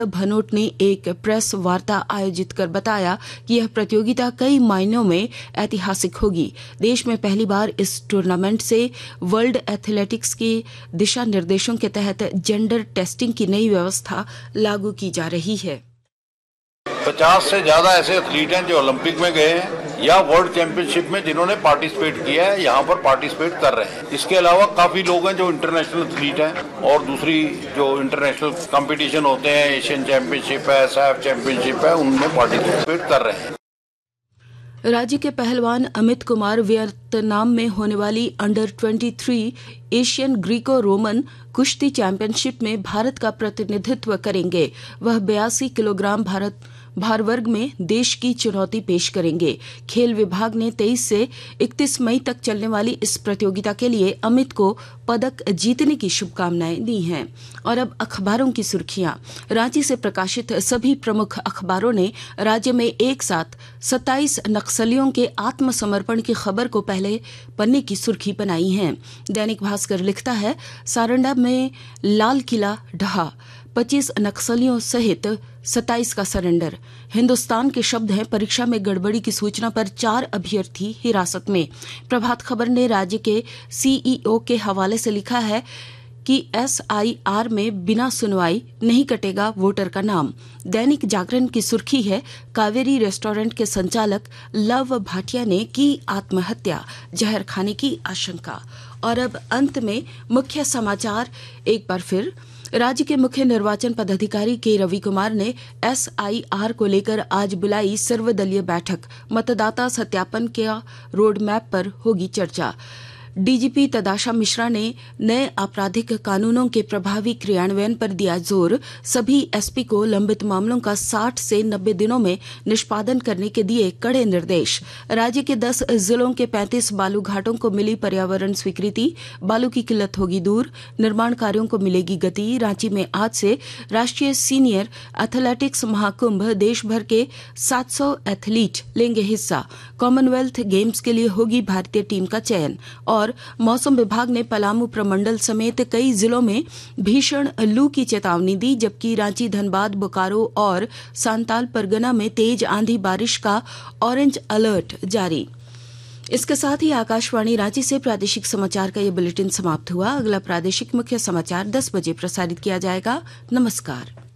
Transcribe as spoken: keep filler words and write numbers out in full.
भनोट ने एक प्रेस वार्ता आयोजित कर बताया कि यह प्रतियोगिता कई मायनों में ऐतिहासिक होगी। देश में पहली बार इस टूर्नामेंट से वर्ल्ड एथलेटिक्स के दिशा निर्देशों के तहत जेंडर टेस्टिंग की नई व्यवस्था लागू की जा रही है। पचास से ज्यादा ऐसे एथलीट हैं जो ओलंपिक में गए हैं या वर्ल्ड चैंपियनशिप में जिन्होंने पार्टिसिपेट किया है, यहाँ पर पार्टिसिपेट कर रहे हैं। इसके अलावा काफी लोग हैं जो इंटरनेशनल एथलीट हैं और दूसरी जो इंटरनेशनल कंपटीशन होते हैं, एशियन चैंपियनशिप है, एसएफ चैंपियनशिप है, उनमें पार्टिसिपेट कर रहे हैं। राज्य के पहलवान अमित कुमार वियतनाम में होने वाली अंडर तेईस एशियन ग्रीको रोमन कुश्ती चैंपियनशिप में भारत का प्रतिनिधित्व करेंगे। वह बयासी किलोग्राम भारत भार वर्ग में देश की चुनौती पेश करेंगे। खेल विभाग ने तेईस से इकतीस मई तक चलने वाली इस प्रतियोगिता के लिए अमित को पदक जीतने की शुभकामनाएं दी हैं। और अब अखबारों की सुर्खियां। रांची से प्रकाशित सभी प्रमुख अखबारों ने राज्य में एक साथ सत्ताईस नक्सलियों के आत्मसमर्पण की खबर को पहले पन्ने की सुर्खी बनाई है। दैनिक भास्कर लिखता है, सारंडा में लाल किला ढहा, पच्चीस नक्सलियों सहित सत्ताईस का सरेंडर। हिंदुस्तान के शब्द हैं, परीक्षा में गड़बड़ी की सूचना पर चार अभ्यर्थी हिरासत में। प्रभात खबर ने राज्य के सीईओ के हवाले से लिखा है कि एसआईआर में बिना सुनवाई नहीं कटेगा वोटर का नाम। दैनिक जागरण की सुर्खी है, कावेरी रेस्टोरेंट के संचालक लव भाटिया ने की आत्महत्या, जहर खाने की आशंका। और अब अंत में मुख्य समाचार एक बार फिर। राज्य के मुख्य निर्वाचन पदाधिकारी के रवि कुमार ने एसआईआर को लेकर आज बुलाई सर्वदलीय बैठक। मतदाता सत्यापन के रोड मैप पर होगी चर्चा। डीजीपी तदाशा मिश्रा ने नए आपराधिक कानूनों के प्रभावी क्रियान्वयन पर दिया जोर। सभी एसपी को लंबित मामलों का साठ से नब्बे दिनों में निष्पादन करने के दिए कड़े निर्देश। राज्य के दस जिलों के पैंतीस बालू घाटों को मिली पर्यावरण स्वीकृति। बालू की किल्लत होगी दूर, निर्माण कार्यों को मिलेगी गति। रांची में आज से राष्ट्रीय सीनियर एथलेटिक्स महाकुंभ, देश भर के सात सौ एथलीट लेंगे हिस्सा। कॉमनवेल्थ गेम्स के लिए होगी भारतीय टीम का चयन। और मौसम विभाग ने पलामू प्रमंडल समेत कई जिलों में भीषण लू की चेतावनी दी, जबकि रांची, धनबाद, बोकारो और सांताल परगना में तेज आंधी बारिश का ऑरेंज अलर्ट जारी। इसके साथ ही आकाशवाणी रांची से प्रादेशिक समाचार का ये बुलेटिन समाप्त हुआ। अगला प्रादेशिक मुख्य समाचार दस बजे प्रसारित किया जाएगा। नमस्कार।